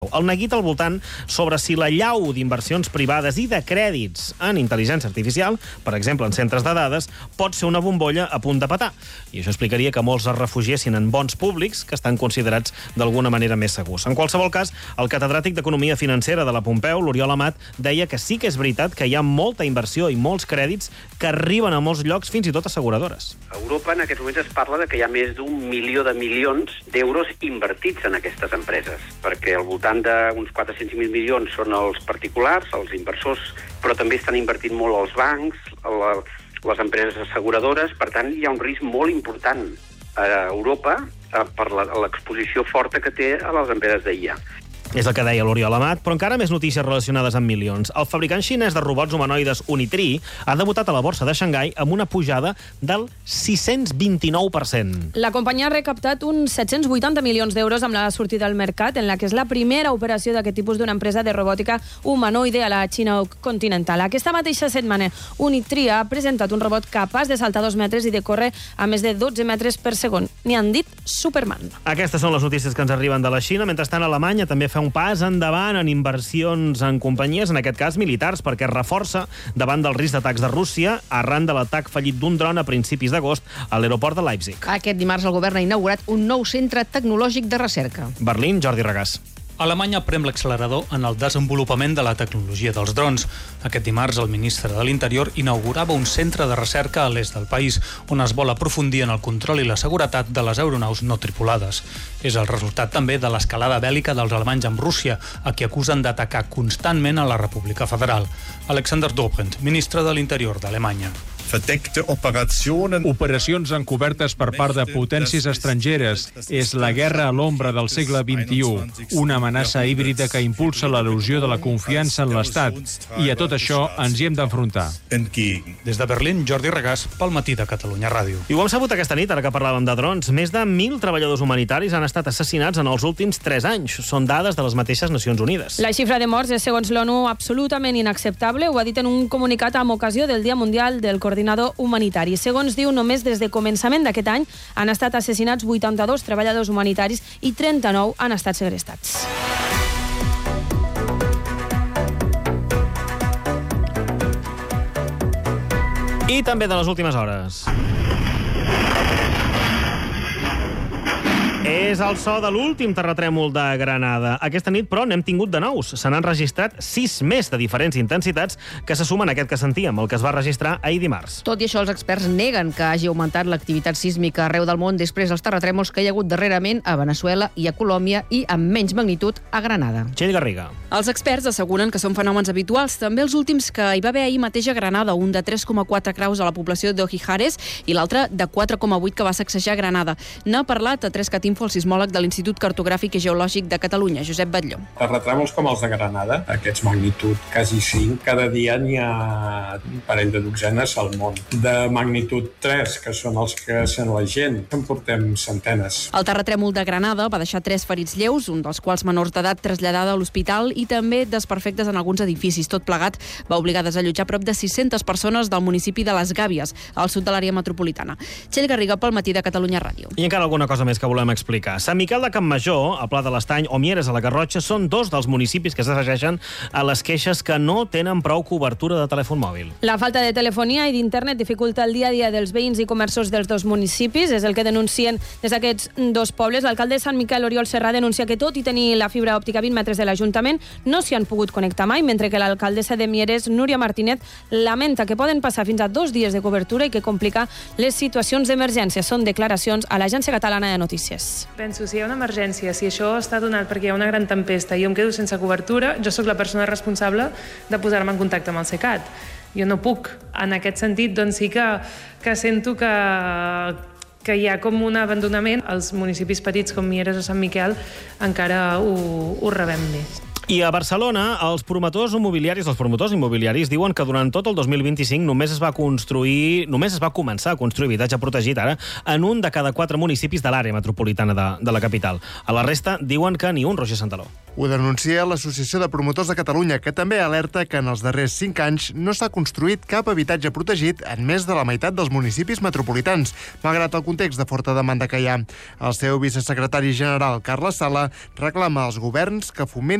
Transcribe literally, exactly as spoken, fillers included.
El neguit al voltant sobre si la llau d'inversions privades i de crèdits en intel·ligència artificial, per exemple en centres de dades, pot ser una bombolla a punt de petar. I això explicaria que molts es refugiessin en bons públics que estan considerats d'alguna manera més segurs. En qualsevol cas, el catedràtic d'Economia Financera de la Pompeu, l'Oriol Amat, deia que sí que és veritat que hi ha molta inversió i molts crèdits que arriben a molts llocs, fins i tot asseguradores. A Europa en aquests moments es parla de que hi ha més d'un milió de milions d'euros invertits en aquestes empreses, perquè al voltant d'uns quatre-cents mil milions són els particulars, els inversors, però també estan invertint molt els bancs, les empreses asseguradores. Per tant, hi ha un risc molt important a Europa per l'exposició forta que té a les empreses d'I A. És el que deia l'Oriol Amat, però encara més notícies relacionades amb milions. El fabricant xinès de robots humanoides Unitree ha debutat a la borsa de Xangai amb una pujada del sis-cents vint-i-nou per cent. La companyia ha recaptat uns set-cents vuitanta milions d'euros amb la sortida al mercat, en la que és la primera operació d'aquest tipus d'una empresa de robòtica humanoide a la Xina continental. Aquesta mateixa setmana, Unitree ha presentat un robot capaç de saltar dos metres i de córrer a més de dotze metres per segon. N'hi han dit Superman. Aquestes són les notícies que ens arriben de la Xina. Mentrestant, Alemanya també fa un pas endavant en inversions en companyies, en aquest cas militars, perquè es reforça davant del risc d'atacs de Rússia arran de l'atac fallit d'un dron a principis d'agost a l'aeroport de Leipzig. Aquest dimarts el govern ha inaugurat un nou centre tecnològic de recerca. Berlín, Jordi Regàs. Alemanya prem l'accelerador en el desenvolupament de la tecnologia dels drons. Aquest dimarts el ministre de l'Interior inaugurava un centre de recerca a l'est del país, on es vol aprofundir en el control i la seguretat de les aeronaus no tripulades. És el resultat també de l'escalada bèl·lica dels alemanys amb Rússia, a qui acusen d'atacar constantment a la República Federal. Alexander Dobrindt, ministre de l'Interior d'Alemanya. Operacions encobertes per part de potències estrangeres. És la guerra a l'ombra del segle vint-i-u, una amenaça híbrida que impulsa l'erosió de la confiança en l'Estat. I a tot això ens hi hem d'enfrontar. Des de Berlín, Jordi Regàs, pel Matí de Catalunya Ràdio. I ho hem sabut aquesta nit, ara que parlàvem de drons. Més de mil treballadors humanitaris han estat assassinats en els últims tres anys. Són dades de les mateixes Nacions Unides. La xifra de morts és, segons l'ONU, absolutament inacceptable. Ho ha dit en un comunicat amb ocasió del Dia Mundial del Coordinador Humanitari. Segons diu, només des de començament d'aquest any han estat assassinats vuitanta-dos treballadors humanitaris i trenta-nou han estat segrestats. I també de les últimes hores. És el so de l'últim terratrèmol de Granada. Aquesta nit, però, n'hem tingut de nous. Se n'han registrat sis més de diferents intensitats que se sumen a aquest que sentíem, el que es va registrar ahir dimarts. Tot i això, els experts neguen que hagi augmentat l'activitat sísmica arreu del món després dels terratrèmols que hi ha hagut darrerament a Veneçuela i a Colòmbia i amb menys magnitud a Granada. Txell Garriga. Els experts asseguren que són fenòmens habituals. També els últims que hi va haver ahir mateix a Granada, un de tres coma quatre graus a la població d'Ojijares i l'altre de quatre coma vuit que va sacsejar Granada. N'ha parlat a Tres Catinfo, el sismòleg de l'Institut Cartogràfic i Geològic de Catalunya, Josep Batlló. Terratrèmols com els de Granada, aquests magnitud quasi cinc, cada dia n'hi ha un parell de dotzenes al món. De magnitud tres, que són els que sent la gent, en portem centenes. El terratrèmol de Granada va deixar tres ferits lleus, un dels quals menors d'edat traslladada a l'hospital i també desperfectes en alguns edificis. Tot plegat va obligar a desallotjar prop de sis-centes persones del municipi de Les Gàbies, al sud de l'àrea metropolitana. Txell Garriga, pel Matí de Catalunya Ràdio. I encara alguna cosa més que volem explicar. Sant Miquel de Campmajor, a Pla de l'Estany o Mieres a la Garrotxa són dos dels municipis que s'afegeixen a les queixes que no tenen prou cobertura de telèfon mòbil. La falta de telefonia i d'internet dificulta el dia a dia dels veïns i comerços dels dos municipis. És el que denuncien des d'aquests dos pobles. L'alcalde de Sant Miquel, Oriol Serra, denuncia que tot i tenir la fibra òptica a vint metres de l'Ajuntament no s'hi han pogut connectar mai, mentre que l'alcaldessa de Mieres, Núria Martínez, lamenta que poden passar fins a dos dies de cobertura i que complica les situacions d'emergència. Són declaracions a l'Agència Catalana de Notícies. Penso, si hi ha una emergència, si això està donat perquè hi ha una gran tempesta i jo em quedo sense cobertura, jo sóc la persona responsable de posar-me en contacte amb el SECAT. Jo no puc. En aquest sentit, doncs sí que, que sento que, que hi ha com un abandonament. Els municipis petits com Mieres o Sant Miquel encara ho, ho rebem més. I a Barcelona, els promotors immobiliaris, els promotors immobiliaris diuen que durant tot el dos mil vint-i-cinc només es va construir, només es va començar a construir habitatge protegit ara en un de cada quatre municipis de l'àrea metropolitana de, de la capital. A la resta diuen que ni un. Roger Santaló. Ho denuncia l'Associació de Promotors de Catalunya, que també alerta que en els darrers cinc anys no s'ha construït cap habitatge protegit en més de la meitat dels municipis metropolitans, malgrat el context de forta demanda que hi ha. El seu vicesecretari general, Carles Sala, reclama als governs que fomentin